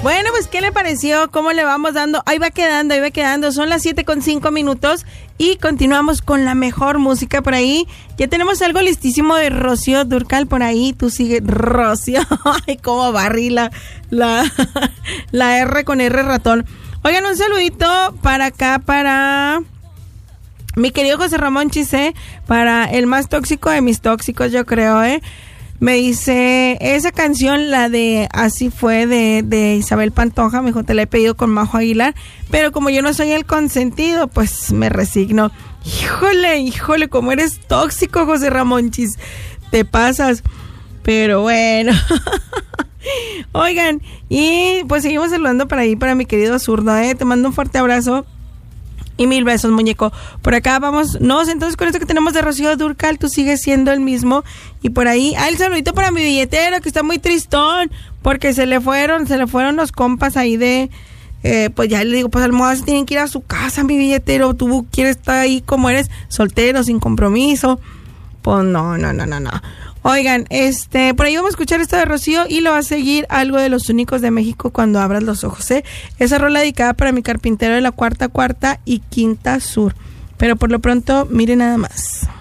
Bueno, pues, ¿qué le pareció? ¿Cómo le vamos dando? Ahí va quedando. Son las 7:05 y continuamos con la mejor música por ahí. Ya tenemos algo listísimo de Rocío Dúrcal por ahí. Tú sigue, Rocío. Ay, cómo barrí la R con R ratón. Oigan, un saludito para acá, para mi querido José Ramón Chisé, para el más tóxico de mis tóxicos, yo creo, Me dice, esa canción, la de Así fue, de Isabel Pantoja, me dijo, te la he pedido con Majo Aguilar, pero como yo no soy el consentido, pues me resigno. Híjole, como eres tóxico, José Ramón Chis, te pasas. Pero bueno. Oigan, y pues seguimos saludando para ahí, para mi querido Zurdo, te mando un fuerte abrazo. Y 1000 besos, muñeco. Por acá vamos. Entonces con esto que tenemos de Rocío Dúrcal, tú sigues siendo el mismo. Y por ahí, el saludito para mi billetero, que está muy tristón, porque se le fueron los compas ahí de, pues ya le digo, pues almohadas tienen que ir a su casa, mi billetero. Tú quieres estar ahí como eres, soltero, sin compromiso. Pues no. Oigan, por ahí vamos a escuchar esto de Rocío y lo va a seguir algo de Los Únicos de México, Cuando abras los ojos, Esa rola dedicada para mi carpintero de la cuarta y quinta sur. Pero por lo pronto, miren nada más.